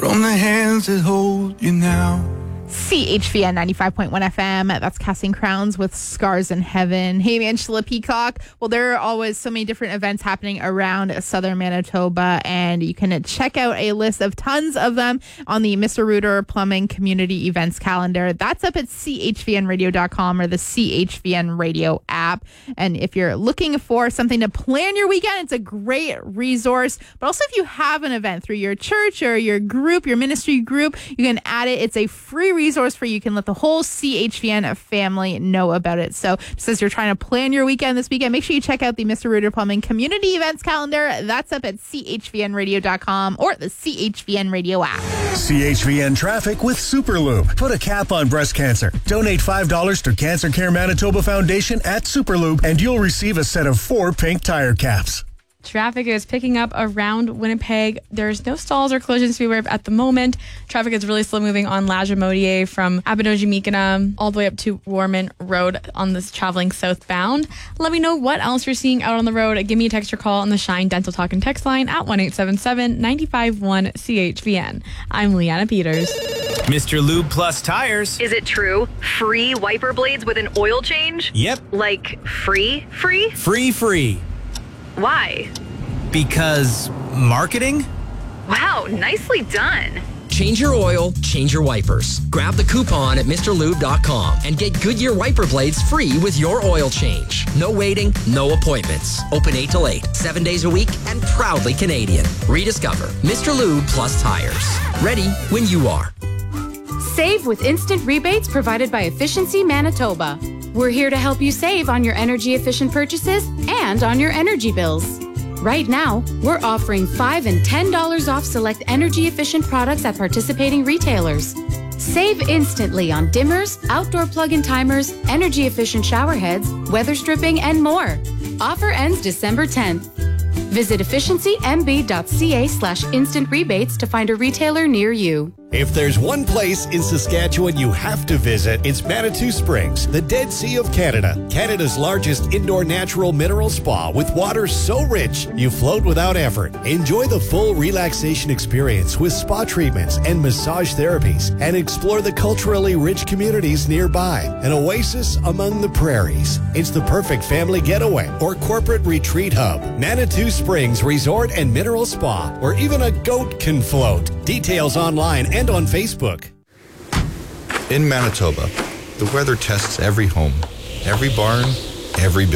from the hands that hold you now. CHVN 95.1 FM. That's Casting Crowns with Scars in Heaven. Hey, I'm Angela Peacock. Well, there are always so many different events happening around southern Manitoba, and you can check out a list of tons of them on the Mr. Rooter Plumbing Community Events calendar. That's up at chvnradio.com or the CHVN Radio app. And if you're looking for something to plan your weekend, it's a great resource. But also, if you have an event through your church or your group, your ministry group, you can add it. It's a free resource for you. You can let the whole CHVN family know about it. So just as you're trying to plan your weekend this weekend, make sure you check out the Mr. Rooter Plumbing Community Events calendar. That's up at chvnradio.com or the CHVN Radio app. CHVN Traffic with Superlube. Put a cap on breast cancer. Donate $5 to Cancer Care Manitoba Foundation at Superlube, and you'll receive a set of 4 pink tire caps. Traffic is picking up around Winnipeg. There's no stalls or collisions to be aware of at the moment. Traffic is really slow moving on Lajamodier from Abinogi-Mikana all the way up to Warman Road on this traveling southbound. Let me know what else you're seeing out on the road. Give me a text or call on the Shine Dental Talk and Text line at 1-877-951-CHVN. I'm Leanna Peters. Mr. Lube Plus Tires. Is it true? Free wiper blades with an oil change? Yep. Like free? Free. Why? Because marketing? Wow, nicely done. Change your oil, change your wipers. Grab the coupon at MrLube.com and get Goodyear wiper blades free with your oil change. No waiting, no appointments. Open 8 till 8, 7 days a week, and proudly Canadian. Rediscover Mr. Lube Plus Tires. Ready when you are. Save with instant rebates provided by Efficiency Manitoba. We're here to help you save on your energy-efficient purchases and on your energy bills. Right now, we're offering $5 and $10 off select energy-efficient products at participating retailers. Save instantly on dimmers, outdoor plug-in timers, energy-efficient shower heads, weather stripping, and more. Offer ends December 10th. Visit efficiencymb.ca/instant rebates to find a retailer near you. If there's one place in Saskatchewan you have to visit, it's Manitou Springs, the Dead Sea of Canada. Canada's largest indoor natural mineral spa with water so rich you float without effort. Enjoy the full relaxation experience with spa treatments and massage therapies, and explore the culturally rich communities nearby. An oasis among the prairies. It's the perfect family getaway or corporate retreat hub. Manitou Springs Resort and Mineral Spa, where even a goat can float. Details online and on Facebook. In Manitoba, the weather tests every home, every barn, every building.